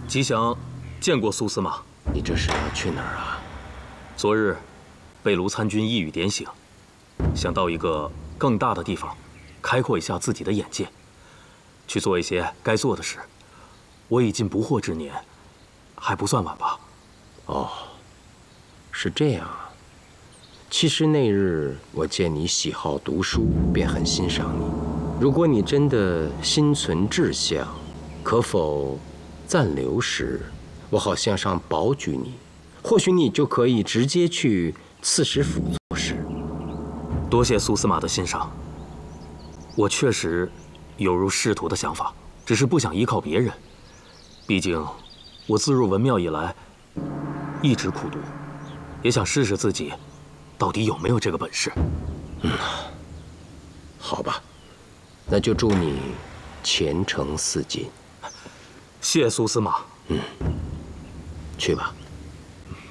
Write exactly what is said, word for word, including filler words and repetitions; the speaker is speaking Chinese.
吉祥见过苏司马。 你这是要去哪儿啊？ 昨日，被卢参军一语点醒，想到一个更大的地方，开阔一下自己的眼界，去做一些该做的事。我已近不惑之年，还不算晚吧？ 哦，是这样啊。其实那日我见你喜好读书，便很欣赏你。如果你真的心存志向，可否暂留时，我好向上保举你，或许你就可以直接去刺史府做事。 多谢苏司马的欣赏。我确实有如仕途的想法，只是不想依靠别人。毕竟我自入文庙以来，一直苦读，也想试试自己到底有没有这个本事。 嗯，好吧，那就祝你前程似锦。 谢苏司马。 嗯，去吧。